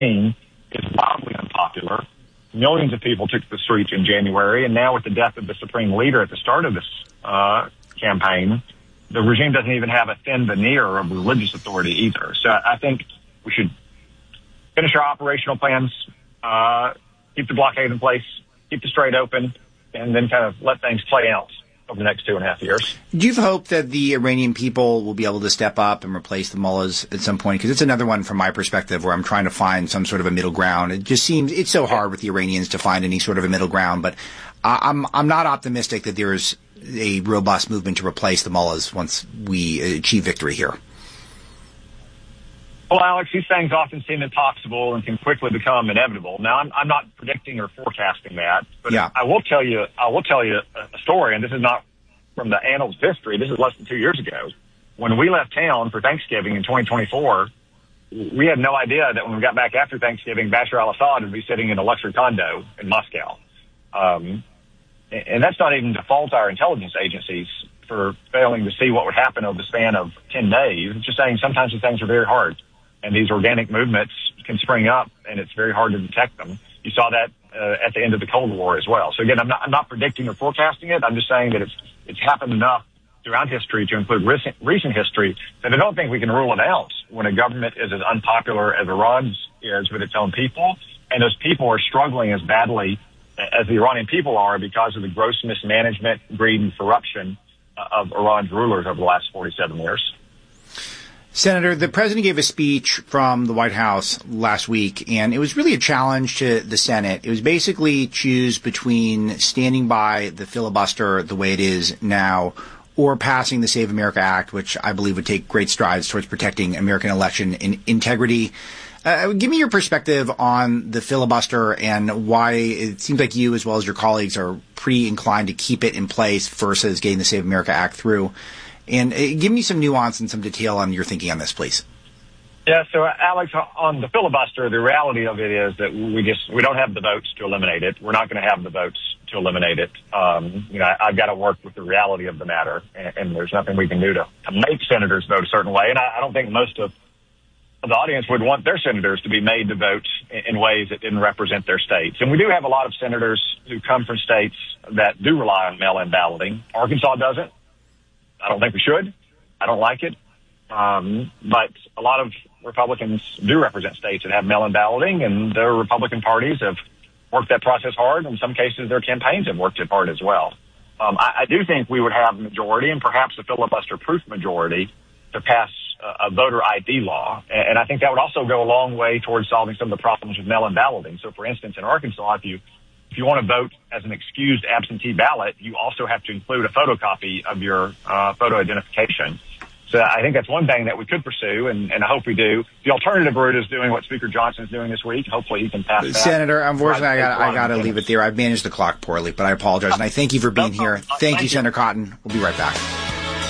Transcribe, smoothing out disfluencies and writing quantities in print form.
is wildly unpopular. Millions of people took to the streets in January, and now with the death of the supreme leader at the start of this campaign, the regime doesn't even have a thin veneer of religious authority either. So I think we should finish our operational plans, keep the blockade in place, keep the strait open, and then kind of let things play out over the next 2.5 years. Do you hope that the Iranian people will be able to step up and replace the mullahs at some point? Because it's another one from my perspective where I'm trying to find some sort of a middle ground. It just seems it's so hard with the Iranians to find any sort of a middle ground. But I'm not optimistic that there's a robust movement to replace the mullahs once we achieve victory here. Well, Alex, these things often seem impossible and can quickly become inevitable. Now, I'm not predicting or forecasting that, but yeah. I will tell you a story, and this is not from the annals of history. This is less than 2 years ago. When we left town for Thanksgiving in 2024, we had no idea that when we got back after Thanksgiving, Bashar al-Assad would be sitting in a luxury condo in Moscow. And that's not even to fault our intelligence agencies for failing to see what would happen over the span of 10 days. It's just saying sometimes these things are very hard. And these organic movements can spring up, and it's very hard to detect them. You saw that at the end of the Cold War as well. So again, I'm not predicting or forecasting it. I'm just saying that it's happened enough throughout history, to include recent history, that I don't think we can rule it out when a government is as unpopular as Iran's is with its own people, and those people are struggling as badly as the Iranian people are because of the gross mismanagement, greed, and corruption of Iran's rulers over the last 47 years. Senator, the president gave a speech from the White House last week, and it was really a challenge to the Senate. It was basically choose between standing by the filibuster the way it is now or passing the Save America Act, which I believe would take great strides towards protecting American election integrity. Give me your perspective on the filibuster and why it seems like you, as well as your colleagues, are pretty inclined to keep it in place versus getting the Save America Act through. And give me some nuance and some detail on your thinking on this, please. Yeah, so Alex, on the filibuster, the reality of it is that we don't have the votes to eliminate it. We're not going to have the votes to eliminate it. I've got to work with the reality of the matter, and there's nothing we can do to make senators vote a certain way. And I don't think most of the audience would want their senators to be made to vote in ways that didn't represent their states. And we do have a lot of senators who come from states that do rely on mail-in balloting. Arkansas doesn't. I don't think we should. I don't like it. But a lot of Republicans do represent states that have mail-in balloting, and their Republican parties have worked that process hard. In some cases, their campaigns have worked it hard as well. I do think we would have a majority, and perhaps a filibuster-proof majority, to pass a voter ID law. And I think that would also go a long way towards solving some of the problems with mail-in balloting. So, for instance, in Arkansas, if you want to vote as an excused absentee ballot, you also have to include a photocopy of your photo identification. So I think that's one thing that we could pursue, and I hope we do. The alternative route is doing what Speaker Johnson is doing this week. Hopefully he can pass that. Senator, unfortunately, I got to leave it there. I've managed the clock poorly, but I apologize, and I thank you for being here. Thank you, Senator Cotton. We'll be right back.